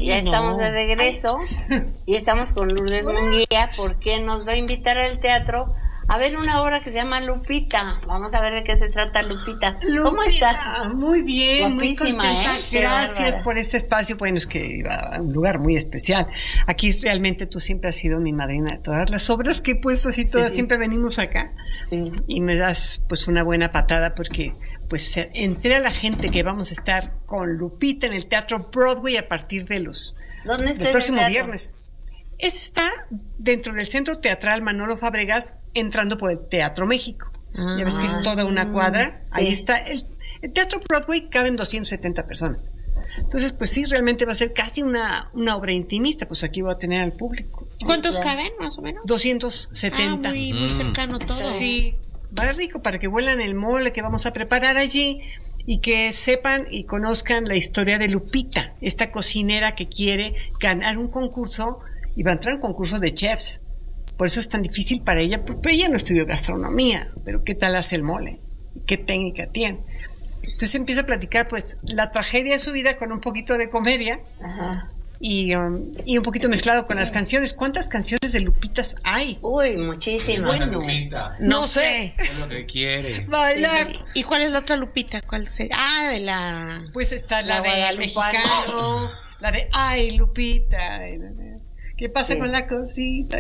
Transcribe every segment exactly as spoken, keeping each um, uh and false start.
ya no. estamos de regreso. Ay. Y estamos con Lourdes Munguía porque nos va a invitar al teatro a ver una obra que se llama Lupita. Vamos a ver de qué se trata, Lupita. Lupita, ¿Cómo estás? Muy bien, guapísima, muy contenta. ¿eh? Gracias por este espacio. Bueno, es que iba a un lugar muy especial. Aquí realmente tú siempre has sido mi madrina de todas las obras que he puesto, así todas, sí. Siempre venimos acá. Sí. Y me das pues una buena patada porque pues entré a la gente que vamos a estar con Lupita en el Teatro Broadway a partir de los ¿Dónde está el próximo el viernes. Ese está dentro del Centro Teatral Manolo Fábregas, entrando por el Teatro México. Ah, ya ves que es toda una cuadra. Sí. Ahí está. El, el Teatro Broadway caben doscientas setenta personas. Entonces, pues sí, realmente va a ser casi una, una obra intimista. Pues aquí voy a tener al público. ¿Cuántos sí, caben, más o menos? doscientos setenta. Ah, muy, muy cercano todo. Sí, va rico para que huelan el mole que vamos a preparar allí y que sepan y conozcan la historia de Lupita, esta cocinera que quiere ganar un concurso y va a entrar en un concurso de chefs. Por eso es tan difícil para ella, porque ella no estudió gastronomía, pero ¿qué tal hace el mole? ¿Qué técnica tiene? Entonces empieza a platicar pues la tragedia de su vida con un poquito de comedia. Ajá. Y, um, y un poquito mezclado con las canciones. ¿Cuántas canciones de Lupitas hay? Uy, muchísimas. Bueno, Lupita. No sé. Es lo que quiere. Bailar. Sí. ¿Y cuál es la otra Lupita? ¿Cuál sería? Ah, de la... Pues está la, la de Mexicano, la de Ay, Lupita. ¿Qué pasa sí. con la cosita?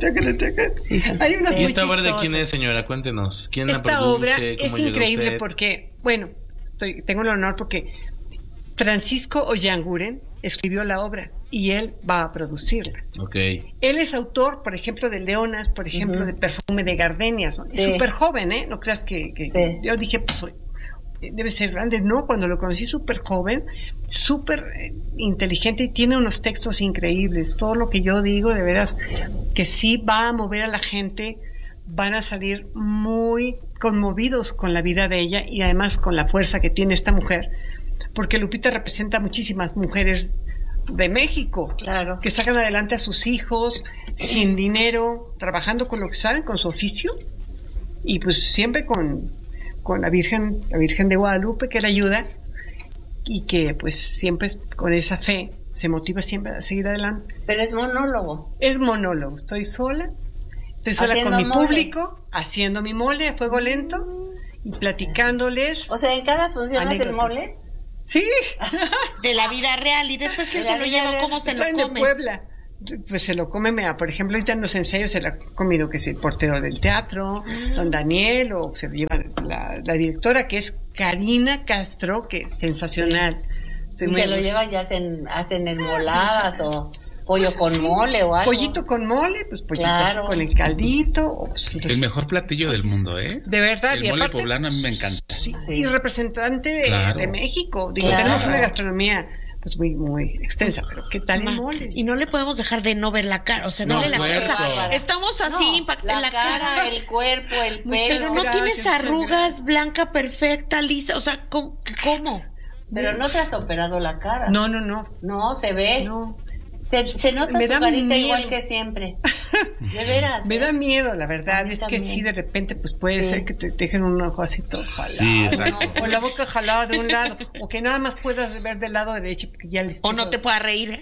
Sí. Hay unas ¿Y esta muy obra de quién es, señora? Cuéntenos. ¿Quién esta la produce? Obra ¿Cómo es llegó increíble usted? Porque, bueno, estoy, tengo el honor porque Francisco Ollanguren escribió la obra y él va a producirla. Okay. Él es autor, por ejemplo, de Leonas, por ejemplo, uh-huh. de Perfume de Gardenias. ¿No? Sí. Es súper joven, ¿eh? No creas que... que sí. Yo dije, pues, debe ser grande. No, cuando lo conocí súper joven, súper eh, inteligente y tiene unos textos increíbles. Todo lo que yo digo, de veras, que sí va a mover a la gente, van a salir muy conmovidos con la vida de ella y además con la fuerza que tiene esta mujer, porque Lupita representa a muchísimas mujeres de México, claro, que sacan adelante a sus hijos sin dinero, trabajando con lo que saben, con su oficio, y pues siempre con, con la Virgen, la Virgen de Guadalupe que la ayuda, y que pues siempre con esa fe se motiva siempre a seguir adelante. Pero es monólogo. Es monólogo, estoy sola, estoy sola haciendo con mi mole. Público, haciendo mi mole a fuego lento y platicándoles. O sea, en cada función haces el mole. Sí, de la vida real. Y después que se lo lleva, ¿cómo se lo comes? De Puebla. Pues se lo come, mira, por ejemplo, ahorita en los ensayos se lo ha comido que es el portero del teatro, ah. don Daniel, o se lo lleva la, la directora, que es Karina Castro, que es sensacional. Sí. Y se lo llevan, ya hacen, hacen enmoladas ah, o pollo pues, con sí. mole o algo. Pollito con mole, pues pollito claro. con el caldito. O, pues, el mejor platillo del mundo, ¿eh? De verdad. El y mole aparte, poblano a mí me encanta. Sí, sí. Y representante de, claro. de México. Digo, claro. tenemos una gastronomía pues muy muy extensa, pero ¿qué tal el mole? Y no le podemos dejar de no ver la cara, o sea, no, la cara. O sea, estamos así no, impactados. La, la cara, cara, el cuerpo, el pelo. Pero no gracias, tienes arrugas, blanca, perfecta, lisa, o sea, ¿cómo? ¿cómo? Pero no te has operado la cara. No, no, no. No, se ve. No. Se, se nota me tu carita igual que siempre. De veras. Me ¿eh? da miedo, la verdad. Es también. que sí, de repente, pues puede sí. ser que te dejen un ojo así todo jalado. Sí, exacto. O la boca jalada de un lado. O que nada más puedas ver del lado derecho. Porque ya les o no te pueda reír.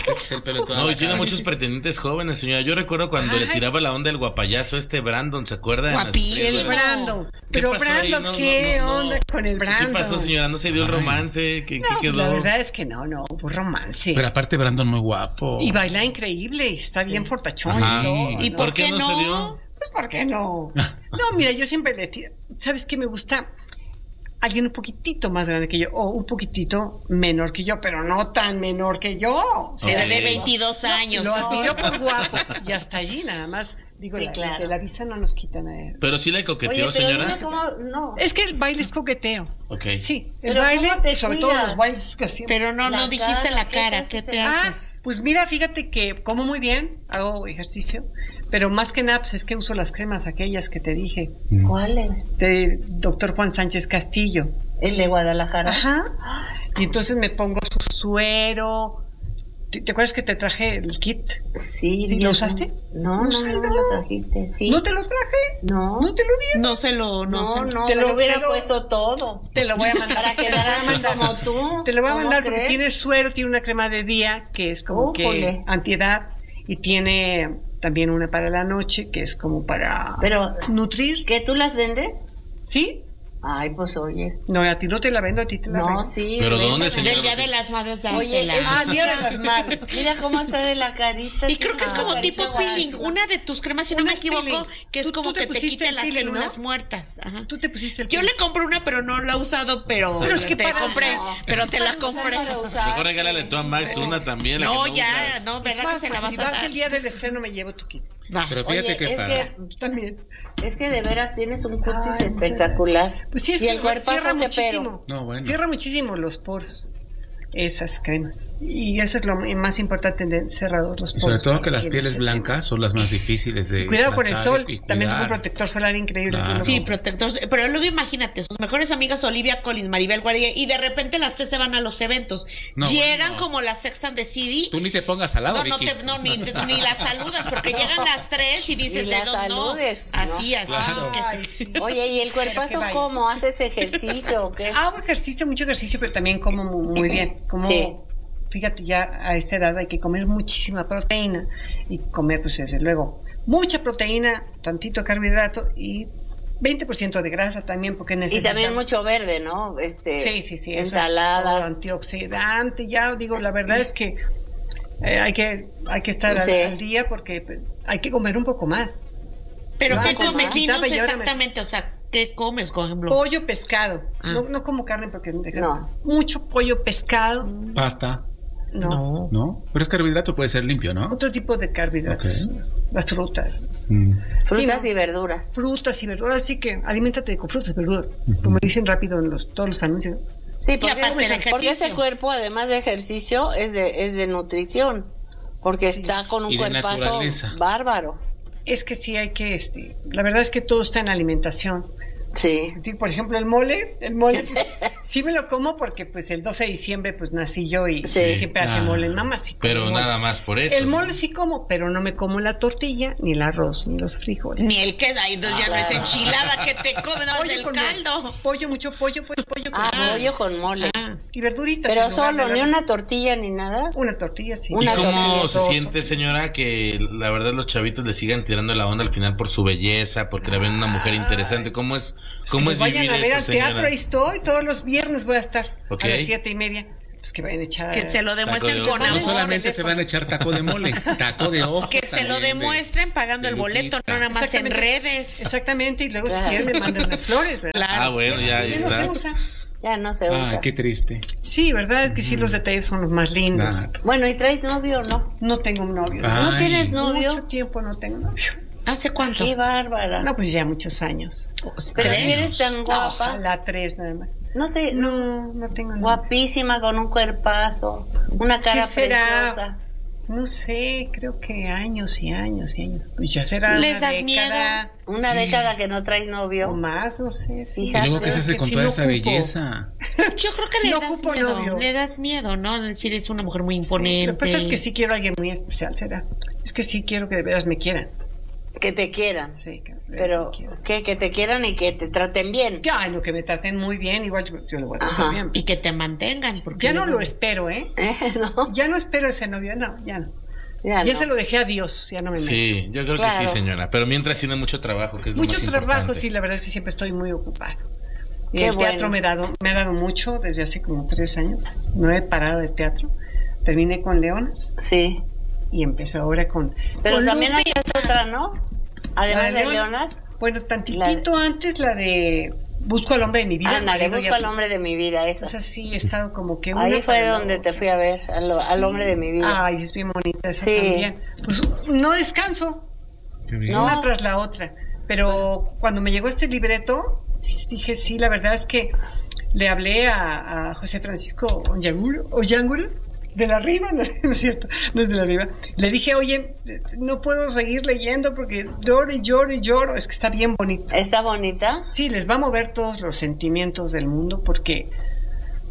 No, y tiene muchos pretendientes jóvenes, señora. Yo recuerdo cuando Ay. le tiraba la onda el guapayazo este Brandon, ¿se acuerda? Guapísimo. El Brandon. Pero Brandon, no, ¿qué no, no, onda no. con el Brandon? ¿Qué pasó, señora? ¿No se dio el romance? ¿Qué, no, ¿qué quedó? La verdad es que no, no hubo romance. Pero aparte Brandon muy guapo. Y baila increíble, está bien sí. fortachón Ajá. y todo. ¿Y por, ¿por qué no? Se dio? Pues ¿por qué no? No, mira, yo siempre le tiro. ¿Sabes qué me gusta? Alguien un poquitito más grande que yo, o un poquitito menor que yo, pero no tan menor que yo. O sea, okay. de veintidós años. No, lo admiro por guapo. Y hasta allí nada más. Digo, sí, la, claro. de la vista no nos quitan a él. Pero sí le coqueteó, Oye, pero señora. Cómo, no. Es que el baile es coqueteo. Ok. Sí, el pero baile, te sobre cuidas? todo los bailes que hacemos. Pero no, la no dijiste cara, la cara, ¿qué te haces? Ah, pues mira, fíjate que como muy bien, hago ejercicio, pero más que nada, pues es que uso las cremas aquellas que te dije. ¿Cuáles? De doctor Juan Sánchez Castillo. El de Guadalajara. Ajá. Y entonces me pongo su suero, ¿Te, te acuerdas que te traje el kit? Sí. ¿Sí, lo usaste? No, no, no, no lo trajiste. Sí. ¿No te lo traje? No. ¿No te lo di? No se lo... No, No, no, no. te lo hubiera te lo- puesto todo. Te lo voy a mandar. Para quedar así como tú. Te lo voy a ¿Cómo mandar porque crees? tiene suero, tiene una crema de día que es como que Újole. antiedad y tiene también una para la noche que es como para Pero, nutrir. ¿que tú las vendes? ¿Sí? Ay, pues oye. No, a ti no te la vendo, a ti te la No, vendo. sí. ¿Pero véndame. dónde, señora? Del Día de las Madres, Oye, dásela. es- Ah, Día de las Madres. Mira cómo está de la carita. Y creo que es Ah, como parece tipo peeling. guay. Una de tus cremas, si no Una me es equivoco, peeling. que es Tú- como tú te que te pusiste quite el las peeling, ¿no? células muertas. Ajá. Tú te pusiste el Yo pelo. le compré una, pero no la he usado, pero, Pero es que te para- compré, no. pero te la Para usar, compré. para usar. Mejor regálale tú a Max una también. la No, que no ya, usas. no, Es ¿verdad más, que se la porque vas si a vas dar? el día del estreno me llevo tu kit. Va. Pero fíjate Oye, que es para... que, También. es que de veras tienes un cutis Ay, muchas espectacular. Pues sí, es y que el cuerpazo cierra que pero. muchísimo. No, bueno. Cierra muchísimo los poros. Esas cremas. Y eso es lo más importante, de cerrados los poros. Sobre todo que las Y en pieles ese blancas son las más difíciles de... tiempo. Cuidado con el tratar sol. y También tengo un cuidar. protector solar increíble. Claro. Yo lo Sí, compro. protector. Pero luego imagínate, sus mejores amigas Olivia Collins, Maribel Guardia, y de repente las tres se van a los eventos. No, Llegan bueno. como las Sex and the City. Tú ni te pongas al lado, No, no, Vicky. te, no ni, ni las saludas, porque llegan las tres y dices, Y ¿de las dónde no? saludes, Así, ¿no? así. Claro. que Ay, sí. sí. Oye, ¿y el Pero cuerpazo que vaya. cómo? ¿Haces ejercicio o qué? Hago ejercicio, mucho ejercicio, pero también como mu- muy bien. Como, Sí. fíjate, ya a esta edad hay que comer muchísima proteína y comer, pues desde luego, mucha proteína, tantito carbohidrato y veinte por ciento de grasa también, porque Y necesitamos... también mucho verde, ¿no? Este, Sí, sí, sí. eso es todo Ensaladas. antioxidante, ya digo, la verdad es que eh, hay que hay que estar al, Sí. al día porque pues, hay que comer un poco más. Pero No, ¿qué pues, comes? más. Dinos Quitaba y ahora me- exactamente, o sea, ¿qué comes, por ejemplo? Pollo, pescado. Ah. No, no como carne porque me deja- No. mucho pollo, pescado. Pasta, No. ¿no? Pero es carbohidrato, puede ser limpio, ¿no? Otro tipo de carbohidratos. Ok. Las frutas. Mm. Frutas Sí, y verduras. Frutas y verduras. Así que aliméntate con frutas y verduras. Como dicen rápido en los, todos los anuncios. Sí, porque, aparte el porque ese ejercicio. cuerpo, además de ejercicio, es de, es de nutrición. Porque está con un Y de cuerpazo naturaleza. bárbaro. Es que sí hay que, este, la verdad es que todo está en la alimentación. Sí. Sí, por ejemplo, el mole, el mole, pues, sí me lo como porque pues el doce de diciembre pues nací yo y Sí. siempre hace Ah. mole mamá. Sí como Pero mole. nada más por eso. El ¿no? mole sí como, pero no me como la tortilla, ni el arroz, ni los frijoles. Ni el queso, ahí entonces ya no es enchilada que te comes, nada más Pollo el con caldo. mole. Pollo, mucho pollo, pollo, pollo. con Ah, mole. pollo con mole. Ah. Y verduritas. Pero en lugar solo, de ni la- una tortilla ni nada. Una tortilla, sí. ¿Y Una cómo tortilla, se dos. siente, señora, que la verdad los chavitos le sigan tirando la onda al final por su belleza, porque la ven una mujer interesante? ¿Cómo es, cómo Que es vayan vivir a ver eso, al señora? teatro, ahí estoy, todos los viernes voy a estar Ok. a las siete y media. Pues que vayan a echar. Que se lo demuestren de con ojo. No amor. solamente se van a echar taco de mole, taco de ojo. Que se lo también de- demuestren pagando de el boleto, Lupita. no nada más en Exactamente. redes. Exactamente, y luego Claro. si quieren me mandan las flores, ¿verdad? Claro. Ah, bueno, ya ahí Eso se está. usa. Ya no se usa. Ah, qué triste. Sí, ¿verdad? Que sí, los detalles son los más lindos. Claro. Bueno, ¿y traes novio o no? No tengo un novio. Ah. ¿No tienes Ay. novio? Mucho tiempo no tengo novio. ¿Hace cuánto? Qué bárbara. No, pues ya muchos años. Pero ¿Tres? si eres tan No, guapa. ojalá tres nada más. No sé, no, No, no tengo novio. guapísima con un cuerpazo, una cara ¿Qué será? preciosa. No sé, creo que años y años y años. Pues ya será ¿Les una das década Una década que no traes o novio. más, no sé. Sí. ¿Y Fíjate. luego qué se hace que con sí toda no esa ocupo. belleza? Yo creo que le No das ocupo miedo. novio. Le das miedo, ¿no? Decir, es una mujer muy Sí, imponente. lo que pasa es que sí quiero a alguien muy especial, será. Es que sí quiero que de veras me quieran. Que te quieran. Sí, que de veras Pero me quieran. que, que te quieran y que te traten bien. Que, ay, no, que me traten muy bien, igual yo, yo lo voy a tratar Ajá. bien. Y que te mantengan. Porque Ya no luego- lo espero, ¿eh? ¿No? Ya no espero ese novio, no, ya no. Ya, Ya no. se lo dejé a Dios, ya no me meto. Sí, yo creo Claro. que sí, señora. Pero mientras tiene mucho trabajo, que es lo Mucho más trabajo, importante. sí, la verdad es que siempre estoy muy ocupado. Y Qué el teatro bueno. me, ha dado, me ha dado mucho desde hace como tres años. No he parado de teatro. Terminé con Leona Sí. y empezó ahora con. Pero con también hay Lupe. otra, ¿no? La Además de Leonas. Leonas. Bueno, tantitito antes la de Busco al hombre de mi vida. Ándale, marido busco ya- al hombre de mi vida, esa. Esa sí, he estado como que. una Ahí fue para la donde te otra. fui a ver, al, al hombre de mi vida. Ay, es bien bonita esa Sí. también. Pues no descanso, Qué bien. No. una tras la otra. Pero cuando me llegó este libreto, sí, dije, sí, la verdad es que le hablé a, a José Francisco Ollángulo, Ollángulo, de la Riva, no, no es cierto, no es de la Riva. Le dije, oye, no puedo seguir leyendo porque lloro y lloro y lloro. Es que está bien bonito. ¿Está bonita? Sí, les va a mover todos los sentimientos del mundo porque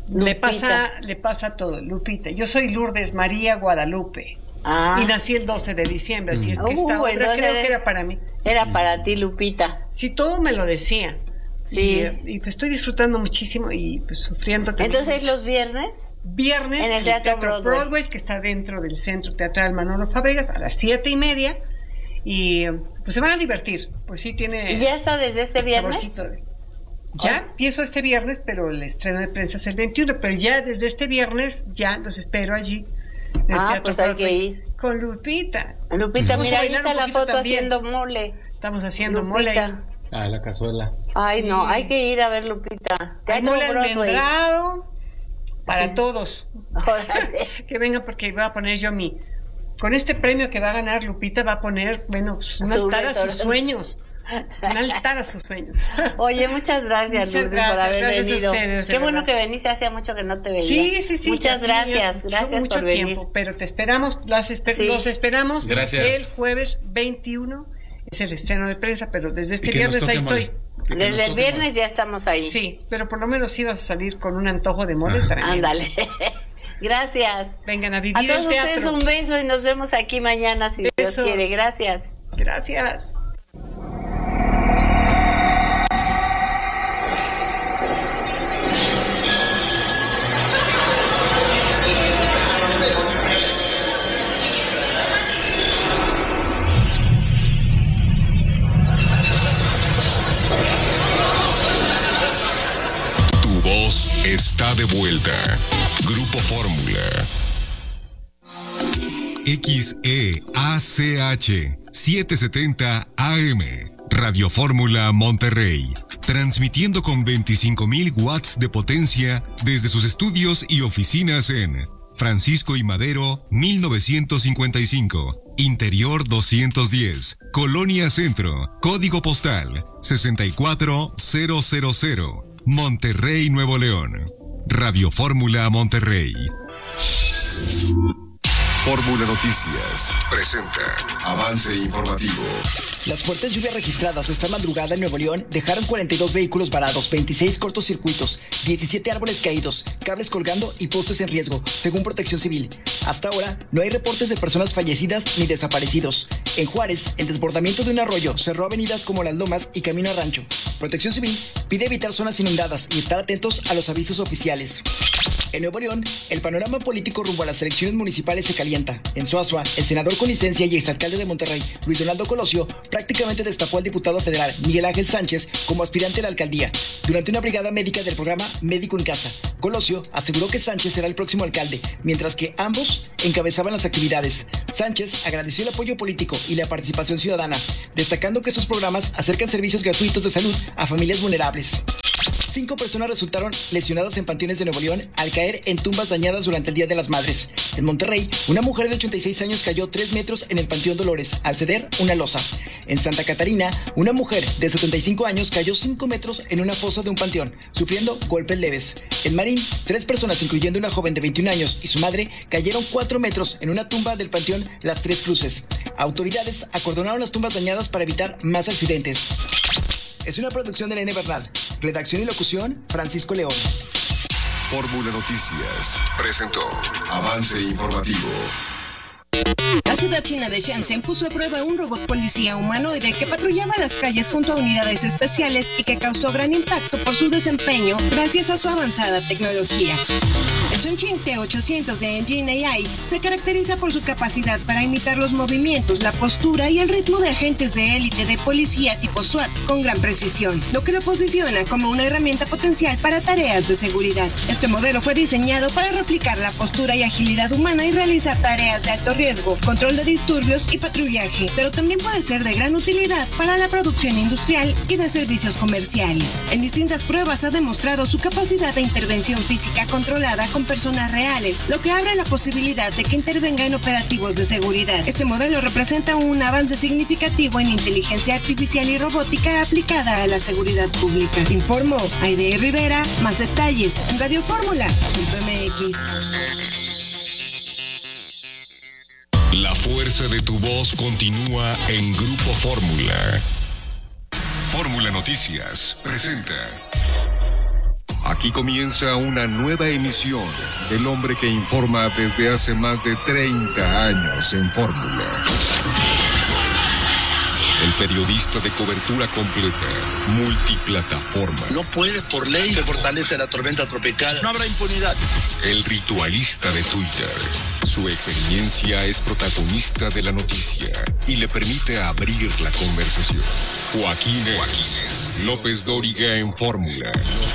Le Lupita. pasa, le pasa todo, Lupita. Yo soy Lourdes María Guadalupe. Ah. Y nací el doce de diciembre, así es que Uh, esta obra entonces creo eres- que era para mí. Era para ti, Lupita. Sí, todo me lo decían. Sí. Y, eh, y, pues estoy disfrutando muchísimo y pues sufriendo también. Entonces, los viernes. Viernes en el Teatro Broadway. que está dentro del Centro Teatral Manolo Fabregas, a las siete y media. Y pues se van a divertir, pues sí tiene ¿Y ya está desde este viernes? saborcito de- Ya O- empiezo este viernes, pero el estreno de prensa es el veintiuno, pero ya desde este viernes ya los espero allí. en el Ah, Teatro pues hay Broadway, que ir. con Lupita. Lupita, Vamos mira, a ahí bailar está un la poquito foto también. haciendo mole. Estamos haciendo mole. Lupita. Ah, la cazuela. Ay, Sí. no, hay que ir a ver Lupita. Hay Teatro mole Broadway. almendrado para todos. Órale. Que vengan porque voy a poner yo mi... Con este premio que va a ganar Lupita va a poner, bueno, un Su altar a sus restaurante. sueños. Un altar a sus sueños. Oye, muchas gracias, Muchas Lourdes, por gracias, haber gracias a venido. ustedes, de Qué bueno verdad. que veniste, hacía mucho que no te veía. Sí, sí, sí. Muchas ya tenía gracias, mucho- gracias mucho por venir. tiempo, pero te esperamos, las esper- Sí. los esperamos Gracias. el jueves veintiuno, es el estreno de prensa, pero desde este Y que nos viernes ahí toque estoy. mole. Que nos Desde el toque viernes mole. ya estamos ahí. Sí, pero por lo menos sí vas a salir con un antojo de mole tremendo. Ándale. Gracias. Vengan a A vivir todos el ustedes teatro. un beso y nos vemos aquí mañana si Dios Besos. quiere. Gracias. Gracias. Tu voz está de vuelta. Grupo Fórmula. X E A C H setecientos setenta A M. Radio Fórmula Monterrey. Transmitiendo con veinticinco mil watts de potencia desde sus estudios y oficinas en Francisco y Madero, mil novecientos cincuenta y cinco. Interior doscientos diez. Colonia Centro. Código postal sesenta y cuatro mil. Monterrey, Nuevo León. Radio Fórmula Monterrey. Fórmula Noticias presenta avance informativo. Las fuertes lluvias registradas esta madrugada en Nuevo León dejaron cuarenta y dos vehículos varados, veintiséis cortocircuitos, diecisiete árboles caídos, cables colgando y postes en riesgo, según Protección Civil. Hasta ahora, no hay reportes de personas fallecidas ni desaparecidos. En Juárez, el desbordamiento de un arroyo cerró avenidas como Las Lomas y Camino a Rancho. Protección Civil pide evitar zonas inundadas y estar atentos a los avisos oficiales. En Nuevo León, el panorama político rumbo a las elecciones municipales se calienta. En Suazua, el senador con licencia y exalcalde de Monterrey, Luis Donaldo Colosio, prácticamente destapó al diputado federal Miguel Ángel Sánchez como aspirante a la alcaldía. Durante una brigada médica del programa Médico en Casa, Colosio aseguró que Sánchez será el próximo alcalde, mientras que ambos encabezaban las actividades. Sánchez agradeció el apoyo político y la participación ciudadana, destacando que estos programas acercan servicios gratuitos de salud a familias vulnerables. Cinco personas resultaron lesionadas en panteones de Nuevo León al caer en tumbas dañadas durante el Día de las Madres. En Monterrey, una mujer de ochenta y seis años cayó tres metros en el Panteón Dolores al ceder una losa. En Santa Catarina, una mujer de setenta y cinco años cayó cinco metros en una fosa de un panteón, sufriendo golpes leves. En Marín, tres personas, incluyendo una joven de veintiún años y su madre, cayeron cuatro metros en una tumba del Panteón Las Tres Cruces. Autoridades acordonaron las tumbas dañadas para evitar más accidentes. Es una producción de Elena Bernal. Redacción y locución, Francisco León. Fórmula Noticias presentó avance informativo. La ciudad china de Shenzhen puso a prueba un robot policía humanoide que patrullaba las calles junto a unidades especiales y que causó gran impacto por su desempeño gracias a su avanzada tecnología. El Shenzhen T ochocientos de Engine A I se caracteriza por su capacidad para imitar los movimientos, la postura y el ritmo de agentes de élite de policía tipo SWAT con gran precisión, lo que lo posiciona como una herramienta potencial para tareas de seguridad. Este modelo fue diseñado para replicar la postura y agilidad humana y realizar tareas de alto riesgo, control de disturbios y patrullaje, pero también puede ser de gran utilidad para la producción industrial y de servicios comerciales. En distintas pruebas ha demostrado su capacidad de intervención física controlada con personas reales, lo que abre la posibilidad de que intervenga en operativos de seguridad. Este modelo representa un avance significativo en inteligencia artificial y robótica aplicada a la seguridad pública. Informó Aide Rivera. Más detalles en radio fórmula punto m x. La fuerza de tu voz continúa en Grupo Fórmula. Fórmula Noticias presenta Aquí comienza una nueva emisión del hombre que informa desde hace más de treinta años en Fórmula. El periodista de cobertura completa, multiplataforma. No puede, por ley, se fortalece la tormenta tropical. No habrá impunidad. El ritualista de Twitter. Su experiencia es protagonista de la noticia y le permite abrir la conversación. Joaquín Joaquínez López Dóriga en Fórmula.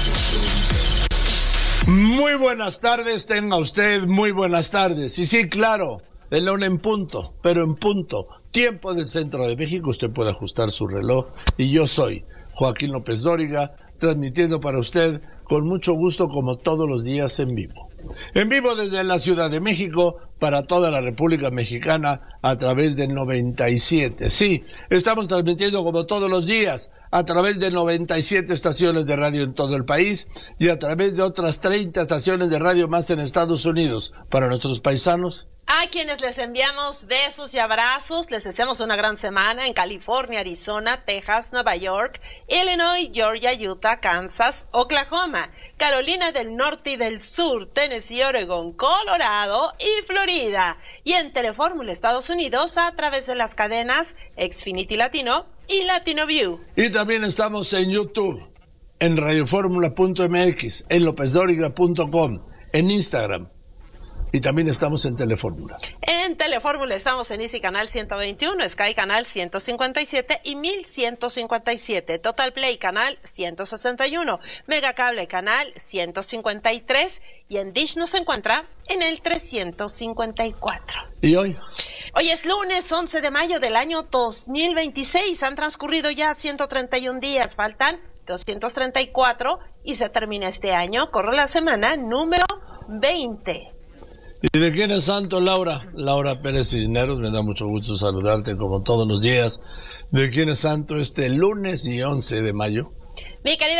Muy buenas tardes, tenga usted muy buenas tardes. Y sí, claro, el una en punto, pero en punto. Tiempo del centro de México, usted puede ajustar su reloj. Y yo soy Joaquín López Dóriga, transmitiendo para usted con mucho gusto como todos los días en vivo. En vivo desde la Ciudad de México para toda la República Mexicana a través de noventa y siete. Sí, estamos transmitiendo como todos los días a través de noventa y siete estaciones de radio en todo el país y a través de otras treinta estaciones de radio más en Estados Unidos. Para nuestros paisanos, a quienes les enviamos besos y abrazos, les deseamos una gran semana en California, Arizona, Texas, Nueva York, Illinois, Georgia, Utah, Kansas, Oklahoma, Carolina del Norte y del Sur, Tennessee, Oregón, Colorado y Florida. Y en Telefórmula Estados Unidos a través de las cadenas Xfinity Latino y Latino View. Y también estamos en YouTube, en radioformula punto m x, en lopez dóriga punto com, en Instagram. Y también estamos en Telefórmula. En Telefórmula estamos en Easy Canal ciento veintiuno, Sky Canal ciento cincuenta y siete y mil ciento cincuenta y siete, Total Play Canal ciento sesenta y uno, Megacable Canal ciento cincuenta y tres y en Dish nos encuentra en el trescientos cincuenta y cuatro. ¿Y hoy? Hoy es lunes once de mayo del año dos mil veintiséis. Han transcurrido ya ciento treinta y un días, faltan doscientos treinta y cuatro y se termina este año. Corre la semana número veinte. ¿Y de quién es santo, Laura? Laura Pérez Cisneros, me da mucho gusto saludarte como todos los días. ¿De quién es santo este lunes y once de mayo? Mi querido